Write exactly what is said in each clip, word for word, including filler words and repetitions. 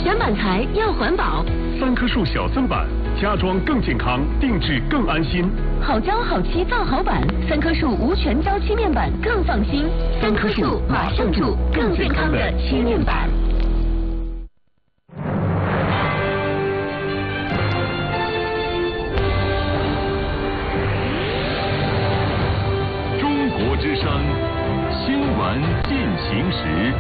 原版材要环保。 三棵树小增版，家装更健康，定制更安心。 好胶好漆造好版，三棵树无全胶漆面板更放心。三棵树马上住更健康的漆面板。 中国之声新闻进行时。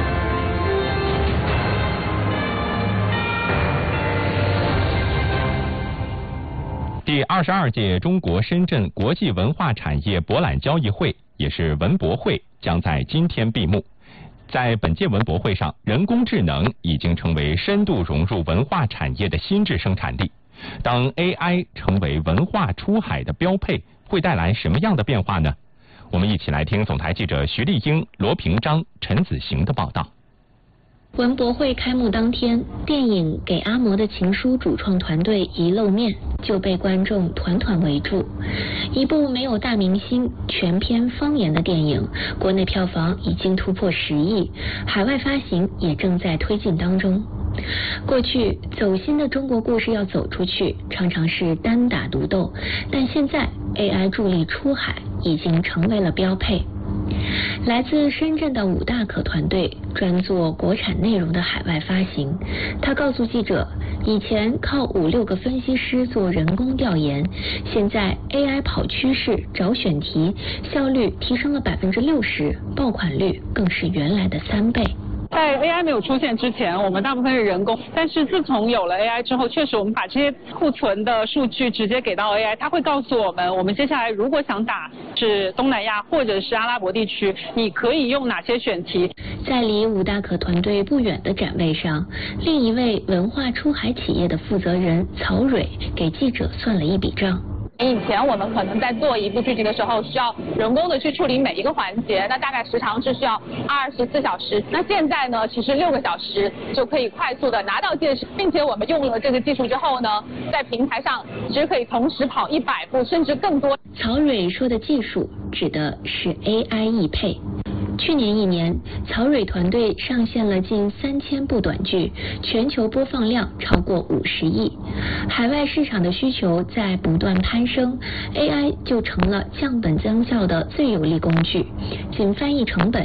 第二十二届中国深圳国际文化产业博览交易会，也是文博会，将在今天闭幕。在本届文博会上，人工智能已经成为深度融入文化产业的新质生产力。当 A I 成为文化出海的标配，会带来什么样的变化呢？我们一起来听总台记者徐丽英、罗平章、陈子行的报道。 文博会开幕当天，电影《给阿嬷的情书》主创团队一露面就被观众团团围住。一部没有大明星、全篇方言的电影，国内票房已经突破十亿，海外发行也正在推进当中。过去走心的中国故事要走出去，常常是单打独斗，但现在 A I 助力出海已经成为了标配。来自深圳的武大可团队专做国产内容的海外发行。他告诉记者，以前靠五六个分析师做人工调研，现在 A I 跑趋势、找选题，效率提升了百分之六十，爆款率更是原来的三倍。 在 A I 没有出现之前，我们大部分是人工，但是自从有了 A I 之后，确实我们把这些库存的数据直接给到 A I， 它会告诉我们，我们接下来如果想打是东南亚或者是阿拉伯地区，你可以用哪些选题。 在离武大可团队不远的展位上，另一位文化出海企业的负责人曹蕊给记者算了一笔账。 以前我们可能在做一部剧集的时候，需要人工的去处理每一个环节，那大概时长是需要二十四小时。那现在呢，其实六个小时就可以快速的拿到介绍，并且我们用了这个技术之后呢，在平台上其实可以同时跑一百部甚至更多。 曹蕊说的技术指的是 A I 译配。去年一年，曹蕊团队上线了近三千部短剧，全球播放量超过五十亿。海外市场的需求在不断攀升 ，A I 就成了降本增效的最有力工具。仅翻译成本